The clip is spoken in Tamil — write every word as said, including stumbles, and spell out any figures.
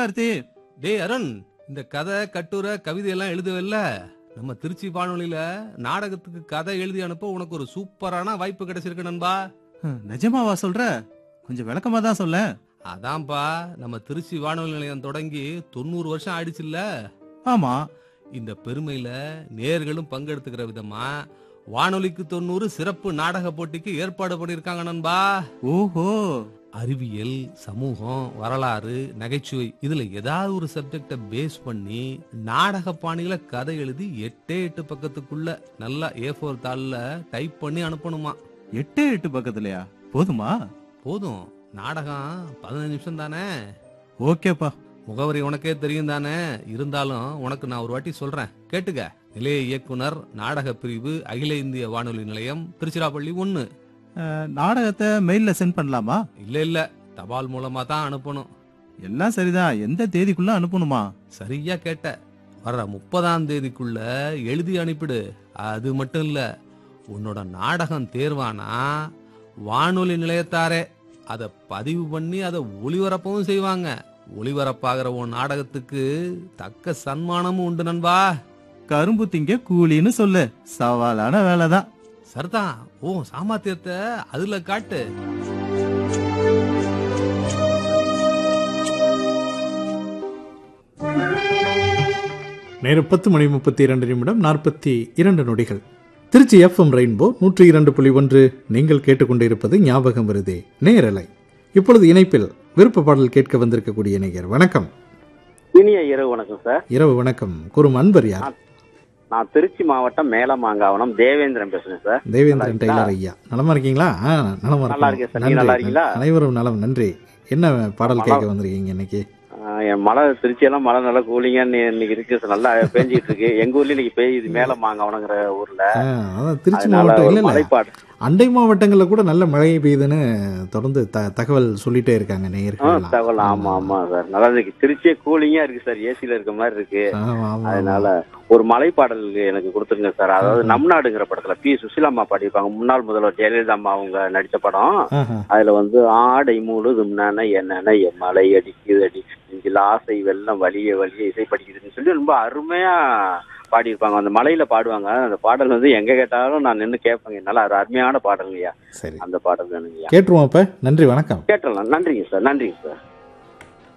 கார்த்தி. டேய் அருண், இந்த கதை கட்டுரை கவிதை எல்லாம் எழுதுவல்ல, நம்ம திருச்சி வானொலியில நாடகத்துக்கு கதை எழுதி அனுப்ப உனக்கு ஒரு சூப்பரான வாய்ப்பு கிடைச்சிருக்கு நண்பா. நிஜமாவா சொல்ற? கொஞ்சம் விளக்கமா தான் சொல்ல. அதான்பா, நம்ம திருச்சி வானொலி நிலையம் தொடங்கி தொண்ணூறு வருஷம் ஆயிடுச்சுல்ல. ஆமா. இந்த பெருமையில நேர்களும் பங்கெடுத்துக்கிற விதமா வானொலிக்கு தொண்ணூறு சிறப்பு நாடக போட்டிக்கு ஏற்பாடு பண்ணிருக்காங்க நண்பா. ஓஹோ. அறிவியல், சமூகம், வரலாறு, நகைச்சுவை இதுல ஏதாவது ஒரு சப்ஜெக்ட பேஸ் பண்ணி நாடக பாணியில கதை எழுதி எட்டே எட்டு பக்கத்துக்குள்ள நல்லா ஏ ஃபோர் தாள்ல டைப் பண்ணி அனுப்பணுமா. எட்டே எட்டு பக்கத்துலயா? போதுமா? போதும். நாடகம் பதினஞ்சு நிமிஷம் தானே. ஓகேப்பா. முகவரி உனக்கே தெரியும் தானே, இருந்தாலும் உனக்கு நான் ஒரு வாட்டி சொல்றேன், கேட்டுக்க. நிலைய இயக்குனர், நாடக பிரிவு, அகில இந்திய வானொலி நிலையம், திருச்சிராப்பள்ளி ஒன்னு. நாடகத்தை மெயில்ல சென்ட் பண்ணலாமா? இல்ல இல்ல, தபால் மூலமா தான் அனுப்பணும். எல்லாம் சரிதான். எந்த தேதிக்குள்ள அனுப்பணுமா? சரியா கேட்ட. வர்ற முப்பதாம் தேதிக்குள்ள எழுதி அனுப்பிடு. அது மட்டும் இல்ல, உன்னோட நாடகம் தேர்வானா வானொலி நிலையத்தாரே அதை பதிவு பண்ணி அதை ஒளிபரப்பவும் செய்வாங்க. ஒளிபரப்பாகிற உன் நாடகத்துக்கு தக்க சன்மானமும் உண்டு நண்பா. கரும்பு திங்க கூலின்னு சொல்லு. சவாலான வேலைதான். சரிதான். ஓ சாமர்த்தியத்தை அதுல காட்டு. நேரம் பத்து மணி முப்பத்தி இரண்டு நிமிடம் நாற்பத்தி இரண்டு நொடிகள். திருச்சி எஃப்எம் ரெயின்போ நூற்றி இரண்டு புள்ளி ஒன்று. நீங்கள் கேட்டுக்கொண்டிருப்பது ஞாபகம் வருதே நேரலை. இப்பொழுது இணைப்பில் விருப்ப பாடல் கேட்க வந்திருக்கக்கூடிய நேயர். வணக்கம். இனிய இரவு வணக்கம் சார். இரவு வணக்கம். குரும் அன்பர் யார்? நான் திருச்சி மாவட்டம் மேலமாங்காவனம் தேவேந்திரன் பேசுறேன் சார். தேவேந்திரன் டெய்லர் ஐயா, நலமா இருக்கீங்களா? நலமா இருக்கீங்களா? அனைவரும் நலம், நன்றி. என்ன பாடல் கேட்க வந்திருக்கீங்க இன்னைக்கு? மழை திருச்சியெல்லாம் மழை நல்லா கூலிங்கன்னு இன்னைக்கு இருக்கு சார். நல்லா பேஞ்சிட்டு இருக்கு. எங்க ஊர்ல இன்னைக்கு பெய்யுது, மேலமாங்காவனங்கிற ஊர்ல. திருச்சி மாவட்டம் மழைப்பாடு அண்டை மாவட்டங்கள்ல கூட நல்ல மழை பெய்யுதுன்னு தொடர்ந்து தகவல் சொல்லிட்டே இருக்காங்க நேயர்கள். தகவல் ஆமா ஆமா சார். நல்லா இருக்கு. திருச்சியே கூலிங்கா இருக்கு சார். ஏசில இருக்க மாதிரி இருக்கு. அதனால ஒரு மலைப்பாடல் எனக்கு கொடுத்துருங்க சார். அதாவது நம் நாடுங்கிற படத்துல பி சுசிலாம்மா பாடியிருப்பாங்க. முன்னாள் முதல்வர் ஜெயலலிதா அம்மா அவங்க நடிச்ச படம். அதுல வந்து ஆடை முழுதும் என்னன்னா என் மலை அடிக்குது அடி இதில் ஆசை வெள்ளம் வலிய வலிய இசை படிக்குதுன்னு சொல்லி ரொம்ப அருமையா பாடியிருப்பாங்க. அந்த மலையில பாடுவாங்க. அந்த பாடல் வந்து எங்க கேட்டாலும் நான் நின்று கேட்பேங்க. என்னால அது அருமையான பாடல்ங்கய்யா. அந்த பாடல் வேணுங்கய்யா. கேட்டுருவோம். அப்ப நன்றி, வணக்கம். கேட்டுடலாம். நன்றிங்க சார். நன்றிங்க சார்.